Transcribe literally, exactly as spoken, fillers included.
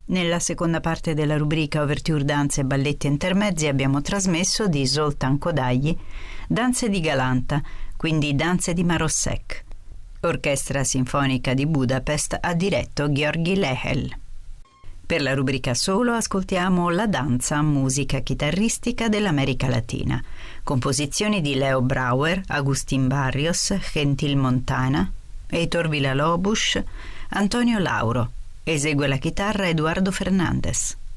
Nella seconda parte della rubrica Ouverture danze e balletti intermezzi abbiamo trasmesso di Zoltán Kodály Danze di Galanta, quindi Danze di Marossek. Orchestra Sinfonica di Budapest ha diretto György Lehel. Per la rubrica solo ascoltiamo La danza, musica chitarristica dell'America Latina, composizioni di Leo Brauer, Agustín Barrios, Gentil Montana, Heitor Villa-Lobos, Antonio Lauro. Esegue la chitarra Eduardo Fernandez.